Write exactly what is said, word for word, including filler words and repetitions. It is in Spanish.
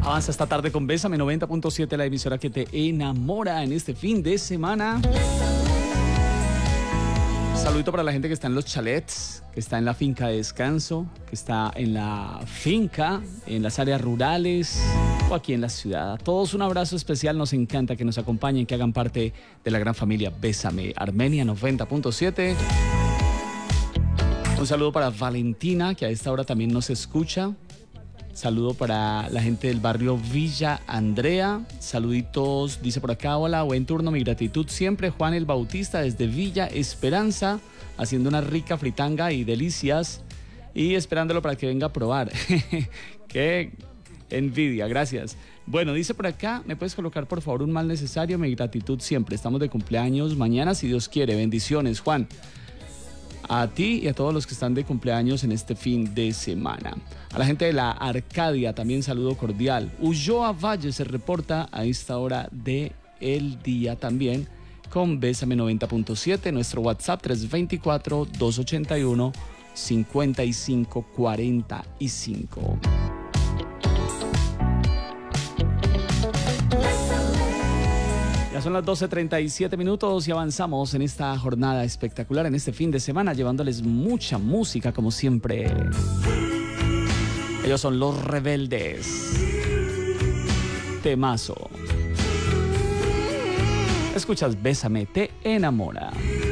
Avanza esta tarde con Bésame noventa punto siete, la emisora que te enamora en este fin de semana. Saludito para la gente que está en los chalets, que está en la finca de descanso, que está en la finca, en las áreas rurales o aquí en la ciudad. A todos un abrazo especial, nos encanta que nos acompañen, que hagan parte de la gran familia Bésame Armenia noventa punto siete. Un saludo para Valentina, que a esta hora también nos escucha. Saludo para la gente del barrio Villa Andrea. Saluditos, dice por acá, hola, buen turno, mi gratitud siempre. Juan el Bautista desde Villa Esperanza, haciendo una rica fritanga y delicias y esperándolo para que venga a probar. Qué envidia, gracias. Bueno, dice por acá, ¿me puedes colocar por favor un mal necesario? Mi gratitud siempre. Estamos de cumpleaños mañana, si Dios quiere. Bendiciones, Juan. A ti y a todos los que están de cumpleaños en este fin de semana. A la gente de la Arcadia también saludo cordial. Ulloa Valle se reporta a esta hora del día también con Bésame noventa punto siete. Nuestro WhatsApp tres dos cuatro, dos ocho uno, cinco cinco cuatro cinco. Ya son las doce treinta y siete minutos y avanzamos en esta jornada espectacular, en este fin de semana, llevándoles mucha música como siempre. Ellos son Los Rebeldes. Temazo. Escuchas Bésame, te enamora.